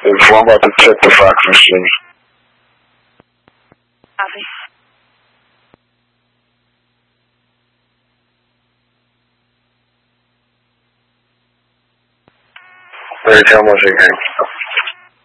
I'm about to check the fax machine. Copy. Tell me again.